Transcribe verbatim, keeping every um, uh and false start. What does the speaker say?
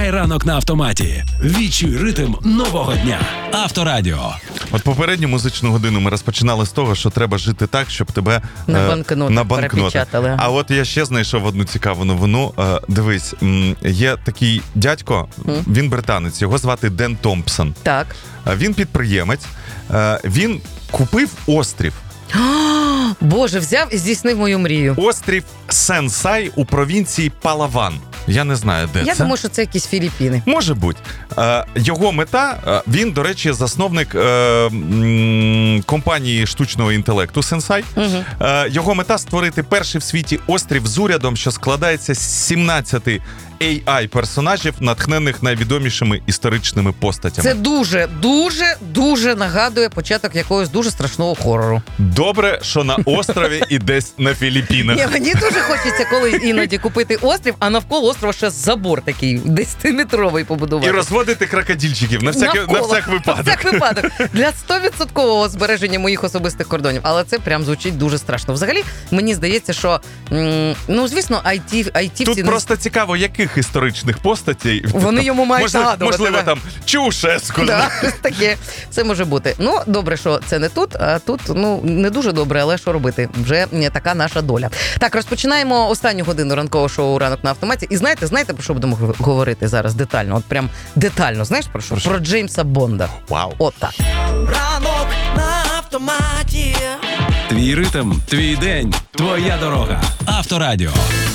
Включай ранок на автоматі. Відчуй ритм нового дня. Авторадіо. От попередню музичну годину ми розпочинали з того, що треба жити так, щоб тебе на е, банкноти на банкноти. перепечатали. А от я ще знайшов одну цікаву новину. Е, дивись, м, є такий дядько, Mm. він британець, його звати Ден Томпсон. Так. Е, Він підприємець, е, він купив острів. Боже, взяв і здійснив мою мрію. Острів Сен-Сай у провінції Палаван. Я не знаю, де Я це. думаю, що це якісь Філіппіни. Може бути. Е, його мета, е, він, до речі, засновник е, м, компанії штучного інтелекту Sensai. Угу. Е, його мета створити перший в світі острів з урядом, що складається з сімнадцяти ей ай-персонажів, натхнених найвідомішими історичними постатями. Це дуже, дуже, дуже нагадує початок якогось дуже страшного хорору. Добре, що на острові і десь на Філіппінах. Ні, мені дуже хочеться коли іноді купити острів, а навколо острова ще забор такий десятиметровий побудувати. І розводити крокодильчиків на всяк, на всяк випадок. На всяк випадок. Для сто відсотків збереження моїх особистих кордонів. Але це прям звучить дуже страшно. Взагалі, мені здається, що, м, ну, звісно, айті, айтівці... Тут не- просто цікаво, яких історичних постатей. Вони йому мають можливо, нагадувати, можливо, так. там Чаушеску. Да, таке. Це може бути. Ну, добре, що це не тут, а тут, ну, не дуже добре, але що робити? Вже не така наша доля. Так, розпочинаємо останню годину ранкового шоу «Ранок на автоматі». І знаєте, знаєте, про що будемо говорити зараз детально? От прям детально. Знаєш про що? Про що? Про Джеймса Бонда. Вау. От так. Ранок на автоматі. Твій ритм, твій день, твоя дорога. Авторадіо.